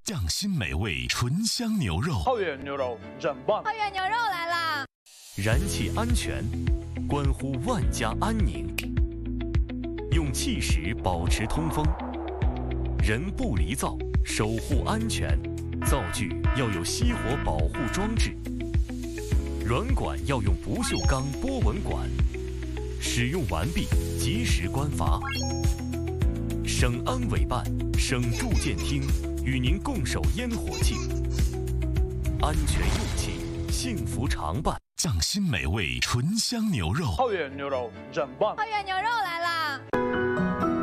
匠心美味醇香牛肉， 浩远牛肉真棒！ 浩远牛肉来啦！ 燃气安全，关乎万家安宁。用气石保持通风，人不离灶，守护安全。灶具要有熄火保护装置，软管要用不锈钢波纹管。使用完毕，及时关阀。省安委办、省住建厅与您共守烟火气，安全用气，幸福常伴。 匠心美味醇香牛肉， 浩远牛肉真棒！ 浩远牛肉来啦！